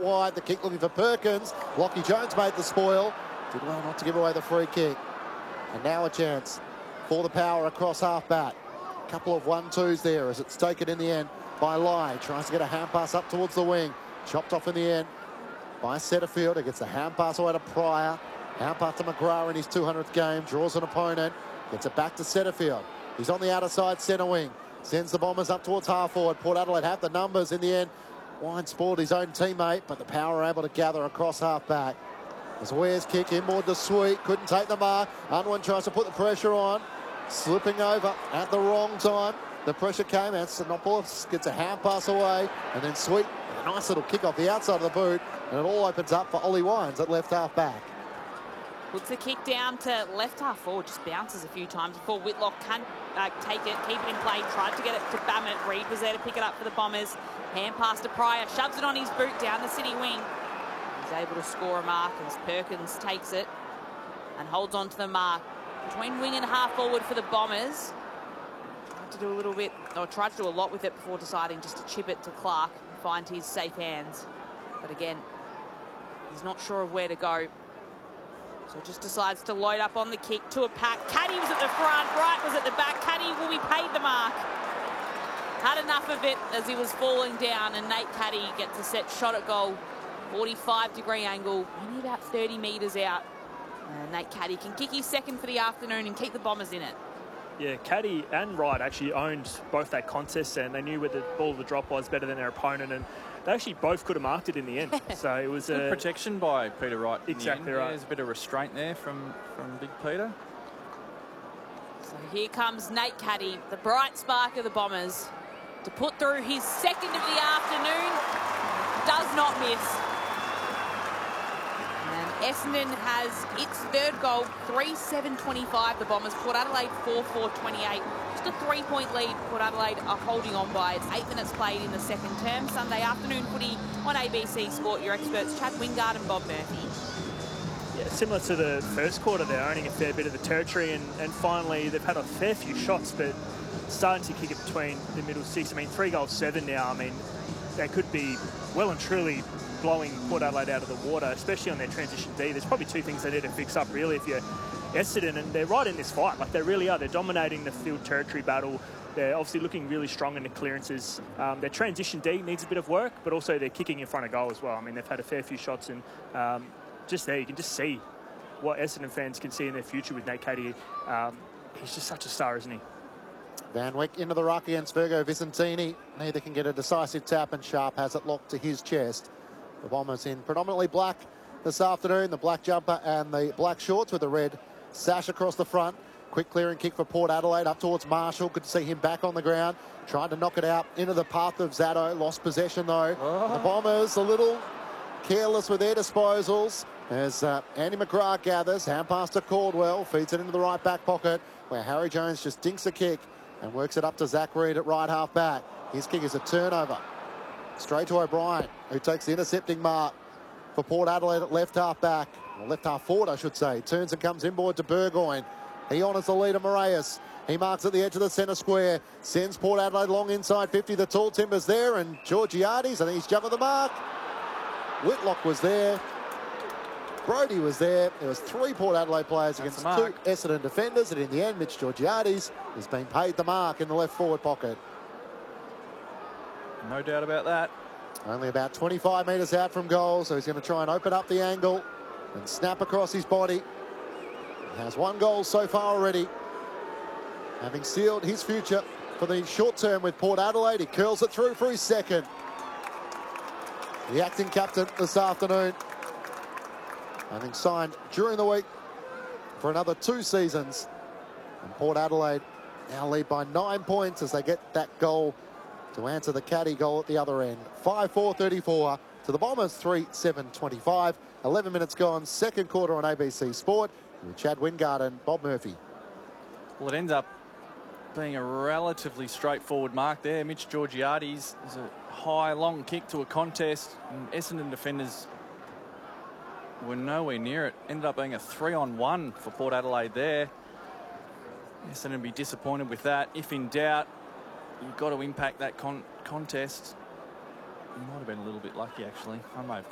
wide. The kick looking for Perkins. Lockie Jones made the spoil. Did well not to give away the free kick. And now a chance for the Power across half-back. Couple of 1-2s there as it's taken in the end by Lai. Tries to get a hand pass up towards the wing. Chopped off in the end by Setterfield. It gets the hand pass away to Pryor. Hand pass to McGrath in his 200th game. Draws an opponent. Gets it back to Setterfield. He's on the outer side centre wing. Sends the Bombers up towards half-forward. Port Adelaide have the numbers in the end. Wine spoiled his own teammate, but the Power are able to gather across half-back. As Ware's kick inboard to Sweet. Couldn't take the mark. Unwin tries to put the pressure on. Slipping over at the wrong time. The pressure came out. Sinopoulos gets a hand pass away. And then Sweet, a nice little kick off the outside of the boot. And it all opens up for Ollie Wines at left half-back. Puts the kick down to left half forward, just bounces a few times before Whitlock can take it, keep it in play, tried to get it to Bammett. Reid was there to pick it up for the Bombers. Hand pass to Pryor, shoves it on his boot down the city wing. He's able to score a mark as Perkins takes it and holds on to the mark. Between wing and half forward for the Bombers. Tried to do a little bit, or tried to do a lot with it before deciding just to chip it to Clark and find his safe hands. But again, he's not sure of where to go. So just decides to load up on the kick to a pack. Caddy was at the front, Wright was at the back. Caddy will be paid the mark. Had enough of it as he was falling down, and Nate Caddy gets a set shot at goal. 45-degree angle, only about 30 metres out. And Nate Caddy can kick his second for the afternoon and keep the Bombers in it. Yeah, Caddy and Wright actually owned both that contest, and they knew where the ball of the drop was better than their opponent, and they actually both could have marked it in the end. So it was good protection by Peter Wright. Exactly right. Yeah, there's a bit of restraint there from Big Peter. So here comes Nate Caddy, the bright spark of the Bombers, to put through his second of the afternoon. Does not miss. And Essendon has its third goal, 3-7-25. The Bombers, Port Adelaide 4-4-28. Just a 3-point lead. Port Adelaide are holding on by. It's 8 minutes played in the second term. Sunday afternoon footy on ABC Sport. Your experts, Chad Wingard and Bob Murphy. Yeah, similar to the first quarter, they're owning a fair bit of the territory, and finally they've had a fair few shots, but starting to kick it between the middle six. I mean, 3 goals, 7 now. I mean, they could be well and truly blowing Port Adelaide out of the water, especially on their transition D. There's probably 2 things they need to fix up, really, if you're Essendon, and they're right in this fight. Like, they really are. They're dominating the field territory battle. They're obviously looking really strong in the clearances. Their transition D needs a bit of work, but also they're kicking in front of goal as well. I mean, they've had a fair few shots, and just there, you can just see what Essendon fans can see in their future with Nate Caddy. He's just such a star, isn't he? Van Wyck into the ruck against Virgo Vicentini. Neither can get a decisive tap, and Sharp has it locked to his chest. The Bombers in predominantly black this afternoon, the black jumper and the black shorts with the red sash across the front. Quick clearing kick for Port Adelaide up towards Marshall. Good to see him back on the ground, trying to knock it out into the path of Zatto. Lost possession though. Oh. The Bombers a little careless with their disposals as Andy McGrath gathers. Hand pass to Caldwell, feeds it into the right back pocket where Harry Jones just dinks a kick and works it up to Zach Reid at right half back. His kick is a turnover. Straight to O'Brien, who takes the intercepting mark for Port Adelaide at left half back. Or left half forward, I should say. Turns and comes inboard to Burgoyne. He honours the leader, Moraes. He marks at the edge of the centre square. Sends Port Adelaide long inside 50. The tall timber's there, and Georgiades, I think he's jumping the mark. Whitlock was there. Brody was there. There was 3 Port Adelaide players against 2 Essendon defenders, and in the end, Mitch Georgiades has been paid the mark in the left forward pocket. No doubt about that. Only about 25 metres out from goal, so he's going to try and open up the angle and snap across his body. He has 1 goal so far already, having sealed his future for the short term with Port Adelaide. He curls it through for his second. The acting captain this afternoon, having signed during the week for another 2 seasons. And Port Adelaide now lead by 9 points as they get that goal to answer the Caddy goal at the other end. 5-4-34 to the Bombers, 3-7-25. 11 minutes gone, second quarter on ABC Sport with Chad Wingard and Bob Murphy. Well, it ends up being a relatively straightforward mark there. Mitch Georgiades is a high, long kick to a contest, and Essendon defenders were nowhere near it. Ended up being a 3-on-1 for Port Adelaide there. Essendon be disappointed with that. If in doubt, you've got to impact that contest. He might have been a little bit lucky, actually. I may have